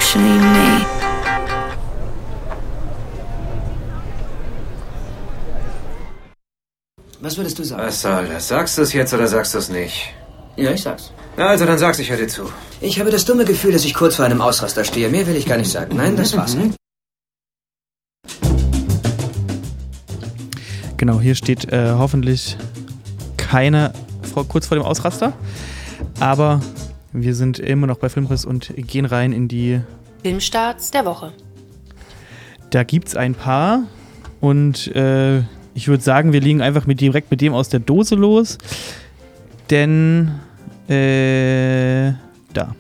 especially me. Was würdest du sagen? Was soll das? Sagst du es jetzt oder sagst du es nicht? Ja, ich sag's. Also, dann sag's, ich höre dir zu. Ich habe das dumme Gefühl, dass ich kurz vor einem Ausraster stehe. Mehr will ich gar nicht sagen. Nein, das war's. Genau, hier steht hoffentlich keine kurz vor dem Ausraster. Aber wir sind immer noch bei Filmriss und gehen rein in die Filmstarts der Woche. Da gibt's ein paar und ich würde sagen, wir legen einfach direkt mit dem aus der Dose los. Denn da.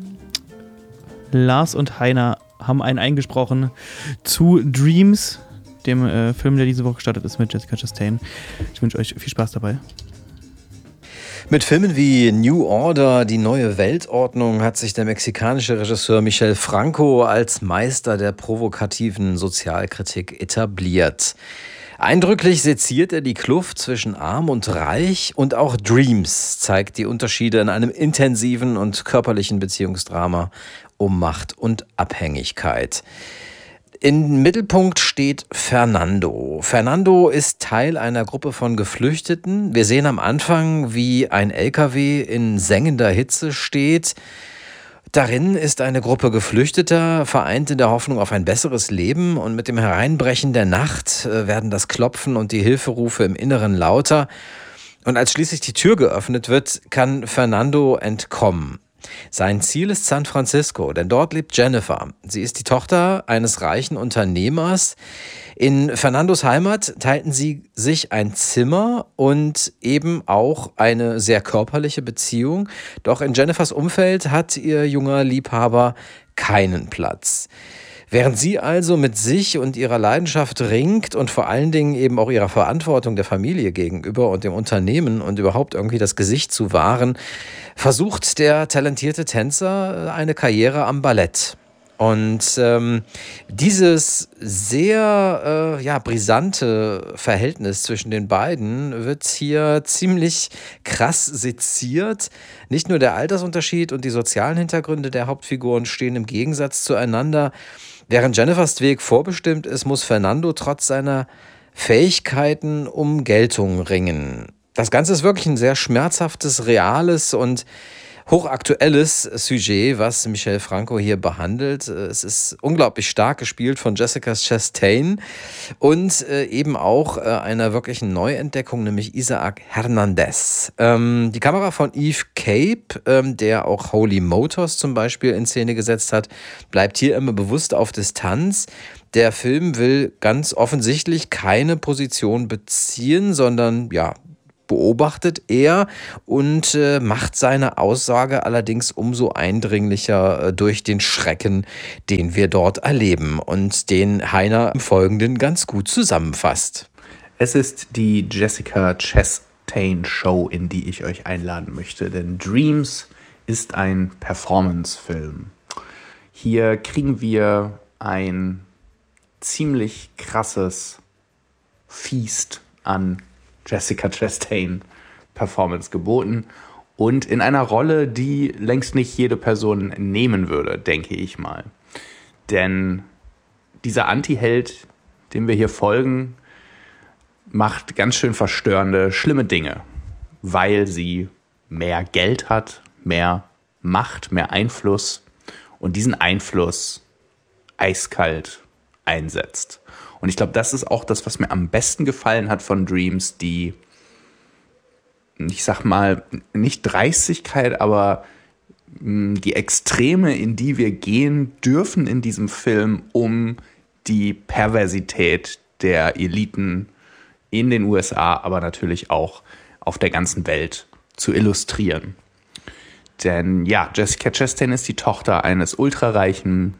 Lars und Heiner haben einen eingesprochen zu Dreams, dem Film, der diese Woche gestartet ist mit Jessica Chastain. Ich wünsche euch viel Spaß dabei. Mit Filmen wie New Order, die neue Weltordnung, hat sich der mexikanische Regisseur Michel Franco als Meister der provokativen Sozialkritik etabliert. Eindrücklich seziert er die Kluft zwischen Arm und Reich und auch Dreams zeigt die Unterschiede in einem intensiven und körperlichen Beziehungsdrama um Macht und Abhängigkeit. Im Mittelpunkt steht Fernando. Fernando ist Teil einer Gruppe von Geflüchteten. Wir sehen am Anfang, wie ein LKW in sengender Hitze steht. Darin ist eine Gruppe Geflüchteter, vereint in der Hoffnung auf ein besseres Leben, und mit dem Hereinbrechen der Nacht werden das Klopfen und die Hilferufe im Inneren lauter. Und als schließlich die Tür geöffnet wird, kann Fernando entkommen. Sein Ziel ist San Francisco, denn dort lebt Jennifer. Sie ist die Tochter eines reichen Unternehmers. In Fernandos Heimat teilten sie sich ein Zimmer und eben auch eine sehr körperliche Beziehung. Doch in Jennifers Umfeld hat ihr junger Liebhaber keinen Platz. Während sie also mit sich und ihrer Leidenschaft ringt und vor allen Dingen eben auch ihrer Verantwortung der Familie gegenüber und dem Unternehmen und überhaupt irgendwie das Gesicht zu wahren, versucht der talentierte Tänzer eine Karriere am Ballett. Und dieses sehr brisante Verhältnis zwischen den beiden wird hier ziemlich krass seziert. Nicht nur der Altersunterschied und die sozialen Hintergründe der Hauptfiguren stehen im Gegensatz zueinander. Während Jennifers Weg vorbestimmt ist, muss Fernando trotz seiner Fähigkeiten um Geltung ringen. Das Ganze ist wirklich ein sehr schmerzhaftes, reales und hochaktuelles Sujet, was Michel Franco hier behandelt. Es ist unglaublich stark gespielt von Jessica Chastain und eben auch einer wirklichen Neuentdeckung, nämlich Isaac Hernandez. Die Kamera von Yves Cape, der auch Holy Motors zum Beispiel in Szene gesetzt hat, bleibt hier immer bewusst auf Distanz. Der Film will ganz offensichtlich keine Position beziehen, sondern beobachtet er und macht seine Aussage allerdings umso eindringlicher durch den Schrecken, den wir dort erleben und den Heiner im Folgenden ganz gut zusammenfasst. Es ist die Jessica Chastain Show, in die ich euch einladen möchte, denn Dreams ist ein Performance-Film. Hier kriegen wir ein ziemlich krasses Feast an Jessica Chastain Performance geboten und in einer Rolle, die längst nicht jede Person nehmen würde, denke ich mal. Denn dieser Anti-Held, dem wir hier folgen, macht ganz schön verstörende, schlimme Dinge, weil sie mehr Geld hat, mehr Macht, mehr Einfluss und diesen Einfluss eiskalt einsetzt. Und ich glaube, das ist auch das, was mir am besten gefallen hat von Dreams, die, ich sag mal, nicht Dreistigkeit, aber die Extreme, in die wir gehen dürfen in diesem Film, um die Perversität der Eliten in den USA, aber natürlich auch auf der ganzen Welt zu illustrieren. Denn Jessica Chastain ist die Tochter eines ultrareichen,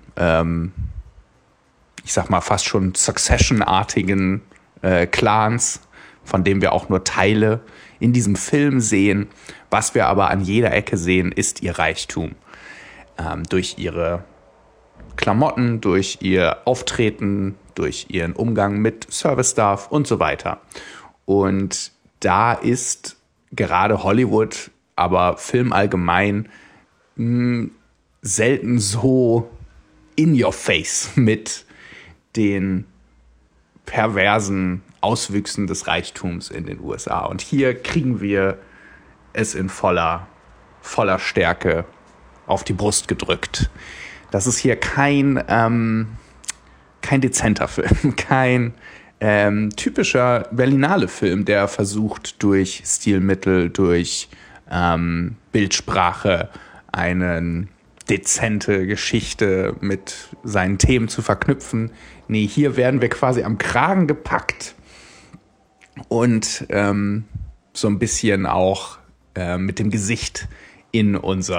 ich sag mal fast schon Succession-artigen Clans, von dem wir auch nur Teile in diesem Film sehen. Was wir aber an jeder Ecke sehen, ist ihr Reichtum. Durch ihre Klamotten, durch ihr Auftreten, durch ihren Umgang mit Service-Staff und so weiter. Und da ist gerade Hollywood, aber Film allgemein, selten so in your face mit den perversen Auswüchsen des Reichtums in den USA. Und hier kriegen wir es in voller Stärke auf die Brust gedrückt. Das ist hier kein dezenter Film, kein typischer Berlinale-Film, der versucht, durch Stilmittel, durch Bildsprache eine dezente Geschichte mit seinen Themen zu verknüpfen. Nee, hier werden wir quasi am Kragen gepackt und so ein bisschen auch mit dem Gesicht in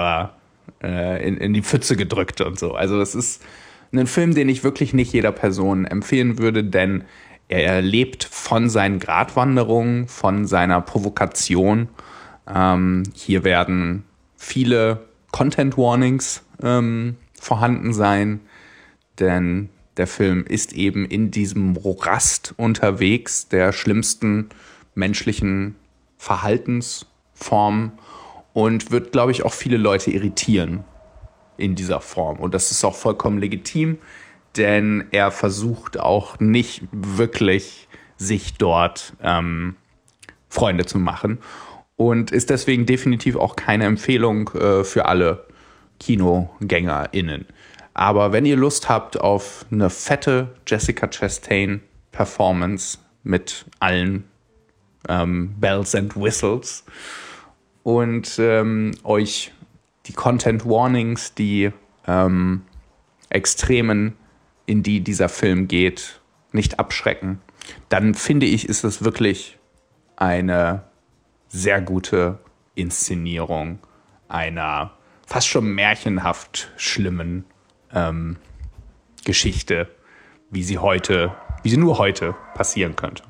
die Pfütze gedrückt und so. Also es ist ein Film, den ich wirklich nicht jeder Person empfehlen würde, denn er lebt von seinen Gratwanderungen, von seiner Provokation. Hier werden viele Content-Warnings vorhanden sein, denn der Film ist eben in diesem Morast unterwegs, der schlimmsten menschlichen Verhaltensformen, und wird, glaube ich, auch viele Leute irritieren in dieser Form. Und das ist auch vollkommen legitim, denn er versucht auch nicht wirklich, sich dort Freunde zu machen. Und ist deswegen definitiv auch keine Empfehlung für alle KinogängerInnen. Aber wenn ihr Lust habt auf eine fette Jessica Chastain-Performance mit allen Bells and Whistles und euch die Content Warnings, die Extremen, in die dieser Film geht, nicht abschrecken, dann finde ich, ist es wirklich eine sehr gute Inszenierung einer fast schon märchenhaft schlimmen Geschichte, wie sie nur heute passieren könnte.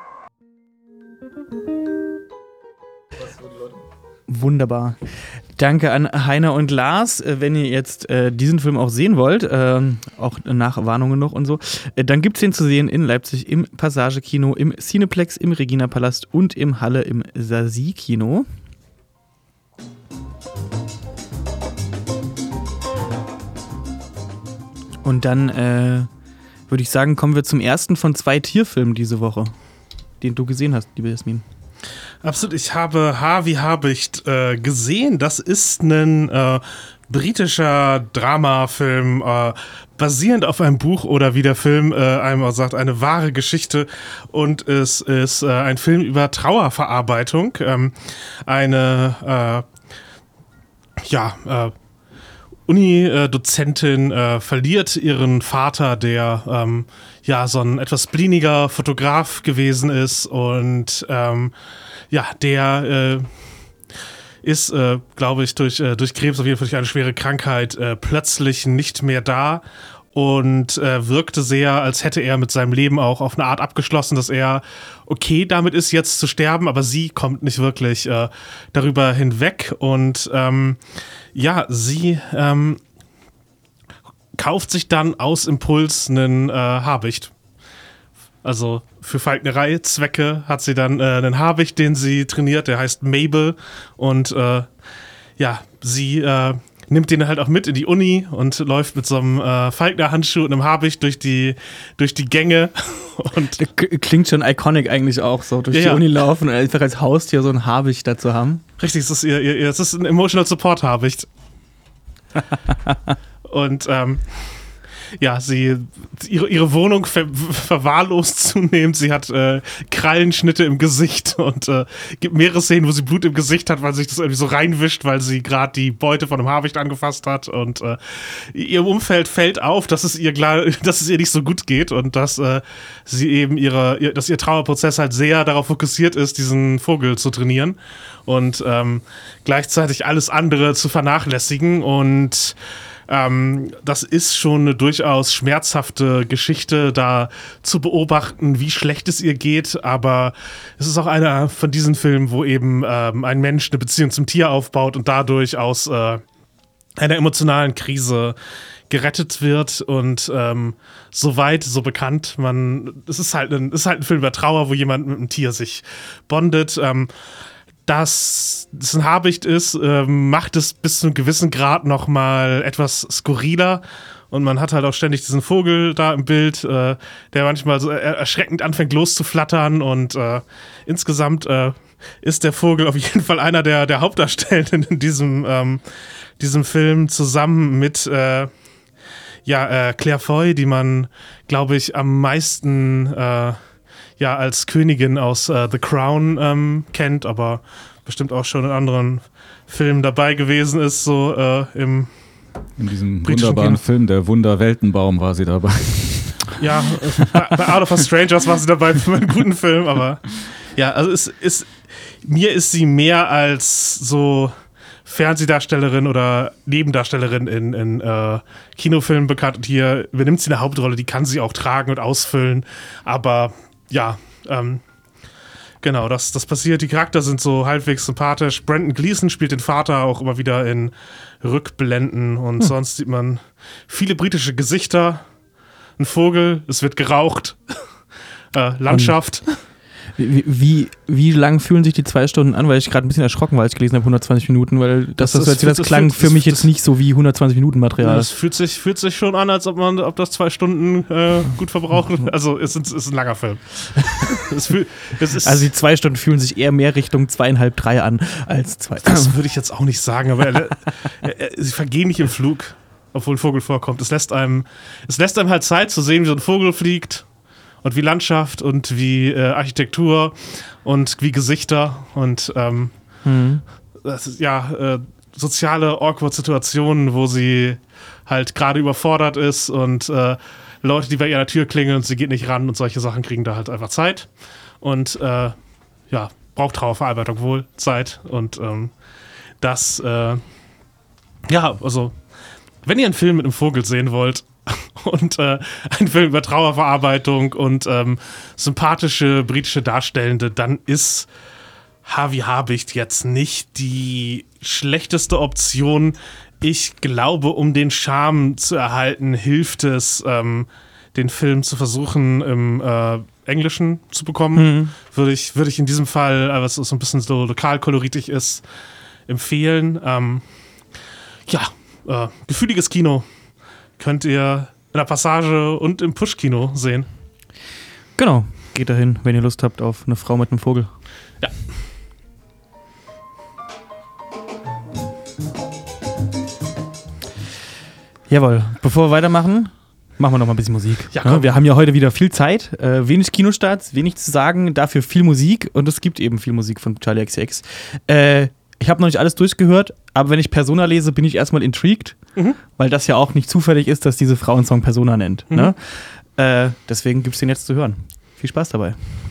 Wunderbar. Danke an Heiner und Lars. Wenn ihr jetzt diesen Film auch sehen wollt, auch nach Warnungen noch und so, dann gibt es den zu sehen in Leipzig im Passage-Kino, im Cineplex, im Regina-Palast und im Halle im Sasi-Kino. Und dann würde ich sagen, kommen wir zum ersten von 2 Tierfilmen diese Woche, den du gesehen hast, liebe Jasmin. Absolut, ich habe Haar wie Habicht gesehen. Das ist ein britischer Dramafilm, basierend auf einem Buch oder wie der Film einem auch sagt, eine wahre Geschichte. Und es ist ein Film über Trauerverarbeitung. Eine Uni-Dozentin verliert ihren Vater, der so ein etwas spleeniger Fotograf gewesen ist, und der ist, glaube ich, durch Krebs, auf jeden Fall durch eine schwere Krankheit, plötzlich nicht mehr da und wirkte sehr, als hätte er mit seinem Leben auch auf eine Art abgeschlossen, dass er okay damit ist, jetzt zu sterben, aber sie kommt nicht wirklich darüber hinweg, und sie kauft sich dann aus Impuls einen Habicht. Also für Falknerei-Zwecke hat sie dann einen Habicht, den sie trainiert, der heißt Mabel, und sie nimmt den halt auch mit in die Uni und läuft mit so einem Falkner-Handschuh und einem Habicht durch die Gänge. Und klingt schon iconic eigentlich auch, so durch die Uni laufen und einfach als Haustier so ein Habicht dazu haben. Richtig, es ist ein Emotional Support Habicht. Und ihre Wohnung verwahrlost zunehmend. Sie hat Krallenschnitte im Gesicht und gibt mehrere Szenen, wo sie Blut im Gesicht hat, weil sich das irgendwie so reinwischt, weil sie gerade die Beute von einem Habicht angefasst hat, und ihr Umfeld fällt auf, dass es ihr nicht so gut geht und dass sie eben dass ihr Trauerprozess halt sehr darauf fokussiert ist, diesen Vogel zu trainieren und gleichzeitig alles andere zu vernachlässigen, und das ist schon eine durchaus schmerzhafte Geschichte, da zu beobachten, wie schlecht es ihr geht, aber es ist auch einer von diesen Filmen, wo eben ein Mensch eine Beziehung zum Tier aufbaut und dadurch aus einer emotionalen Krise gerettet wird, und so weit, so bekannt. Es ist halt ein Film über Trauer, wo jemand mit einem Tier sich bondet. Dass es ein Habicht ist, macht es bis zu einem gewissen Grad nochmal etwas skurriler Und man hat halt auch ständig diesen Vogel da im Bild, der manchmal so erschreckend anfängt loszuflattern. Und insgesamt ist der Vogel auf jeden Fall einer der Hauptdarstellenden in diesem Film, zusammen mit Claire Foy, die man, glaube ich, am meisten als Königin aus The Crown kennt, aber bestimmt auch schon in anderen Filmen dabei gewesen ist, so in diesem wunderbaren Film, der Wunderweltenbaum, war sie dabei. Ja, bei Out of a Strangers war sie dabei für einen guten Film, aber ja, also mir ist sie mehr als so Fernsehdarstellerin oder Nebendarstellerin in Kinofilmen bekannt. Und hier übernimmt sie eine Hauptrolle, die kann sie auch tragen und ausfüllen, aber ja, genau, das passiert. Die Charakter sind so halbwegs sympathisch. Brendan Gleeson spielt den Vater auch immer wieder in Rückblenden und sonst sieht man viele britische Gesichter, ein Vogel, es wird geraucht, Landschaft. Wie lang fühlen sich die 2 Stunden an? Weil ich gerade ein bisschen erschrocken war, als ich gelesen habe, 120 Minuten, weil das klang für mich jetzt nicht so wie 120 Minuten Material. Es fühlt sich schon an, als ob das 2 Stunden gut verbrauchen. Also es ist ein langer Film. Also die 2 Stunden fühlen sich eher mehr Richtung 2,5, 3 an als 2. Das würde ich jetzt auch nicht sagen, aber sie vergehen nicht im Flug, obwohl ein Vogel vorkommt. Es lässt einem halt Zeit zu sehen, wie so ein Vogel fliegt. Und wie Landschaft und wie Architektur und wie Gesichter und soziale Awkward-Situationen, wo sie halt gerade überfordert ist und Leute, die bei ihr an der Tür klingeln und sie geht nicht ran und solche Sachen kriegen da halt einfach Zeit. Und braucht Trauerverarbeitung wohl Zeit. Und also wenn ihr einen Film mit einem Vogel sehen wollt, und ein Film über Trauerverarbeitung und sympathische britische Darstellende, dann ist Harvey Habicht jetzt nicht die schlechteste Option. Ich glaube, um den Charme zu erhalten, hilft es, den Film zu versuchen, im Englischen zu bekommen. Würde ich in diesem Fall, was so ein bisschen so lokalkoloritig ist, empfehlen. Gefühliges Kino könnt ihr in der Passage und im Push-Kino sehen. Genau, geht dahin, wenn ihr Lust habt auf eine Frau mit einem Vogel. Ja. Jawohl, bevor wir weitermachen, machen wir noch mal ein bisschen Musik. Ja, wir haben ja heute wieder viel Zeit, wenig Kinostarts, wenig zu sagen, dafür viel Musik und es gibt eben viel Musik von Charli XCX. Ich habe noch nicht alles durchgehört, aber wenn ich Persona lese, bin ich erstmal intrigued, weil das ja auch nicht zufällig ist, dass diese Frau einen Song Persona nennt. Ne? Deswegen gibt es den jetzt zu hören. Viel Spaß dabei.